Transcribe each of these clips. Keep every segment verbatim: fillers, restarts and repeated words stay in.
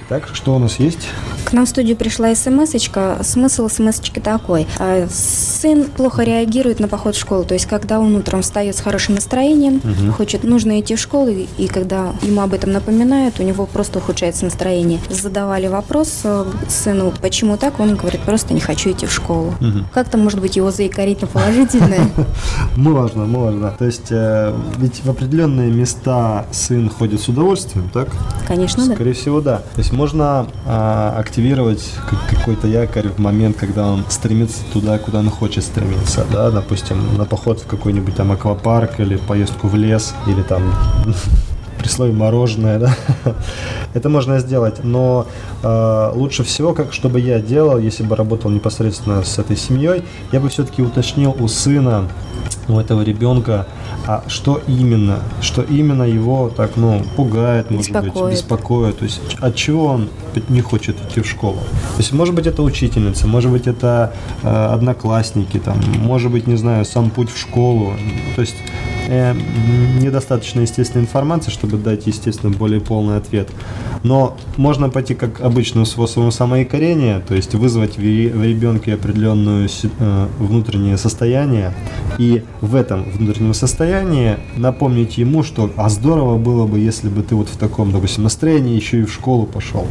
Так, что у нас есть? К нам в студию пришла смс-очка. Смысл смс-очки такой. Сын плохо реагирует на поход в школу. То есть, когда он утром встает с хорошим настроением, угу. хочет, нужно идти в школу, и когда ему об этом напоминают, у него просто ухудшается настроение. Задавали вопрос сыну, почему так, он говорит, просто не хочу идти в школу. Угу. Как-то, может быть, его заикарить на положительное? Можно, можно. То есть, ведь в определенные места сын ходит с удовольствием, так? Конечно, да. Скорее всего, да. То есть, можно активировать какой-то якорь в момент, когда он стремится туда, куда он хочет стремиться, да, допустим, на поход в какой-нибудь там аквапарк или поездку в лес, или там при слове мороженое, да, это можно сделать, но э, лучше всего, как чтобы я делал, если бы работал непосредственно с этой семьей, я бы все-таки уточнил у сына, у этого ребенка, а что именно, что именно его так, ну, пугает, может беспокоит. быть, беспокоит, то есть от чего он не хочет идти в школу. То есть, может быть, это учительница, может быть, это э, одноклассники, там, может быть, не знаю, сам путь в школу, то есть э, недостаточно естественной информации, чтобы дать, естественно, более полный ответ. Но можно пойти как обычным способом самоикорения, то есть вызвать в ребенке определенное э, внутреннее состояние, и в этом внутреннем состоянии напомнить ему, что а здорово было бы, если бы ты вот в таком, допустим, настроении еще и в школу пошел.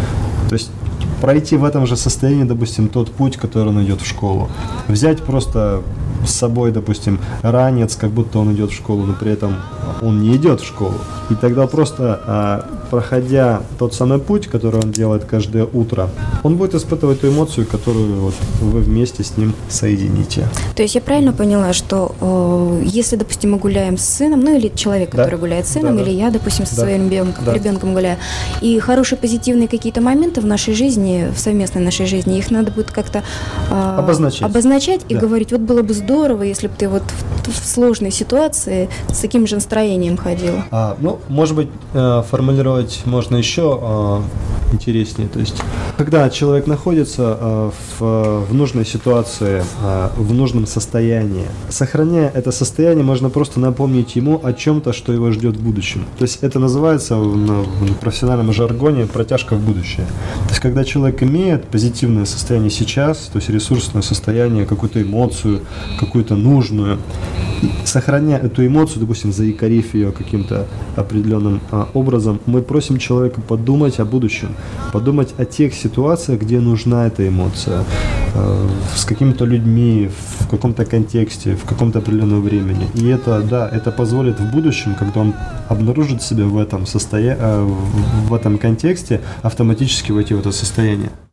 То есть пройти в этом же состоянии, допустим, тот путь, который он идет в школу. Взять просто с собой, допустим, ранец, как будто он идет в школу, но при этом он не идет в школу. И тогда просто, а, проходя тот самый путь, который он делает каждое утро, он будет испытывать ту эмоцию, которую вот вы вместе с ним соедините. То есть я правильно поняла, что э, если, допустим, мы гуляем с сыном, ну или человек, да. который гуляет с сыном, да, или да. я, допустим, со да. своим ребенком, да. ребенком гуляю, и хорошие позитивные какие-то моменты в нашей жизни, в совместной нашей жизни, их надо будет как-то э, обозначать, обозначать и да. говорить, вот было бы здорово, если бы ты вот в, в сложной ситуации с таким же настроением ходил. А, ну, может быть, э, формулировать можно еще э, интереснее. То есть, когда человек находится э, в, в нужной ситуации, э, в нужном состоянии, сохраняя это состояние, можно просто напомнить ему о чем-то, что его ждет в будущем. То есть, это называется в, в профессиональном жаргоне протяжка в будущее. То есть, когда человек имеет позитивное состояние сейчас, то есть ресурсное состояние, какую-то эмоцию, какую-то нужную, сохраняя эту эмоцию, допустим, заикарив ее каким-то определенным а, образом, мы просим человека подумать о будущем, подумать о тех ситуациях, где нужна эта эмоция, э, с какими-то людьми, в каком-то контексте, в каком-то определенном времени. И это, да, это позволит в будущем, когда он обнаружит себя в этом состоянии, э, в этом контексте, автоматически войти в это состояние.